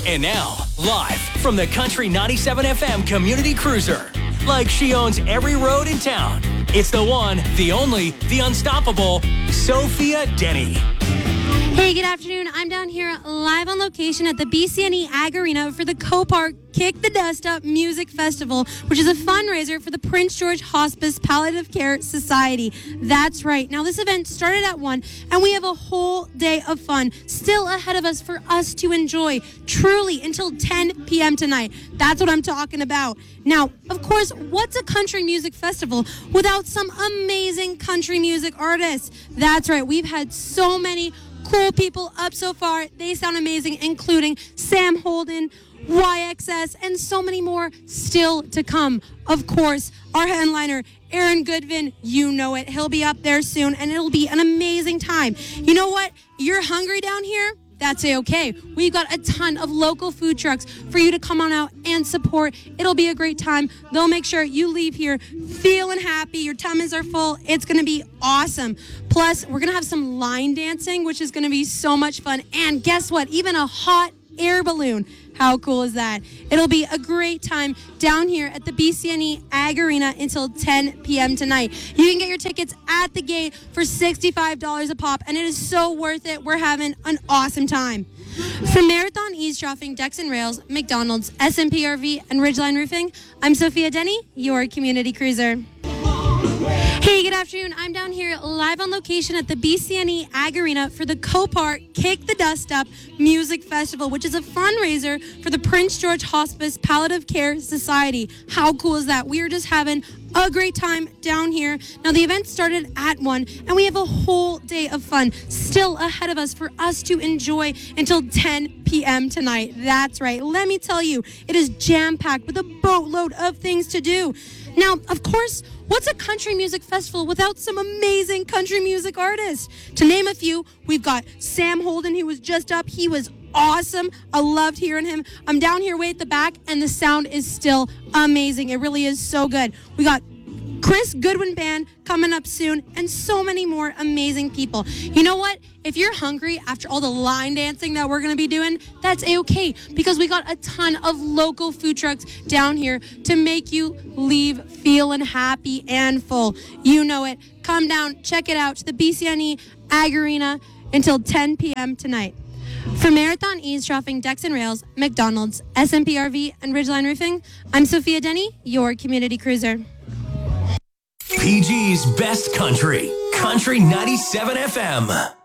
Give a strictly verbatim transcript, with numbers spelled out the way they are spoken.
And now, live from the Country ninety-seven F M Community Cruiser. Like she owns every road in town. It's the one, the only, the unstoppable, Sophia Denny. Hey, good afternoon. I'm down here live on location at the B C N E Ag Arena for the Copart Kick the Dust Up Music Festival, which is a fundraiser for the Prince George Hospice Palliative Care Society. That's right. Now, this event started at one, and we have a whole day of fun still ahead of us for us to enjoy, truly, until ten p.m. tonight. That's what I'm talking about. Now, of course, what's a country music festival without some amazing country music artists? That's right. We've had so many cool people up so far. They sound amazing, including Sam Holden, Y X S, and so many more still to come. Of course, our headliner, Aaron Goodvin, you know it. He'll be up there soon, and it'll be an amazing time. You know what? You're hungry down here? That's okay. We've got a ton of local food trucks for you to come on out and support. It'll be a great time. They'll make sure you leave here feeling happy. Your tummies are full. It's going to be awesome. Plus, we're going to have some line dancing, which is going to be so much fun. And guess what? Even a hot air balloon. How cool is that? It'll be a great time down here at the B C N E Ag Arena until ten p.m. tonight. You can get your tickets at the gate for sixty-five dollars a pop, and it is so worth it. We're having an awesome time. From Marathon Eavesdropping, Decks and Rails, McDonald's, S M P R V, and Ridgeline Roofing, I'm Sophia Denny, your community cruiser. Hey, good afternoon. I'm down here live on location at the B C N E Ag Arena for the Copart Kick the Dust Up Music Festival, which is a fundraiser for the Prince George Hospice Palliative Care Society. How cool is that? We are just having a great time down here. Now, the event started at one, and we have a whole day of fun still ahead of us for us to enjoy until ten p.m. tonight. That's right. Let me tell you, it is jam-packed with a boatload of things to do. Now, of course, what's a country music festival without some amazing country music artists? To name a few, we've got Sam Holden, who was just up. He was awesome. I loved hearing him. I'm down here way at the back, and the sound is still amazing. It really is so good. We got Chris Goodwin Band coming up soon, and so many more amazing people. You know what? If you're hungry after all the line dancing that we're going to be doing, that's A-okay, because we got a ton of local food trucks down here to make you leave feeling happy and full. You know it. Come down, check it out to the B C N E Ag Arena until ten p.m. tonight. For Marathon Eavesdropping, Decks and Rails, McDonald's, S M P R V, and Ridgeline Roofing, I'm Sophia Denny, your community cruiser. P G's Best Country, Country ninety-seven F M.